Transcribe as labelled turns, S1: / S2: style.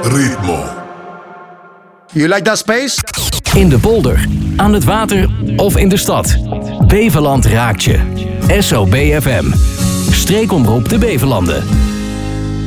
S1: Ritmo.
S2: You like that space?
S3: In de polder, aan het water of in de stad. Beverland raakt je. SOB FM. Streekomroep de Beverlanden.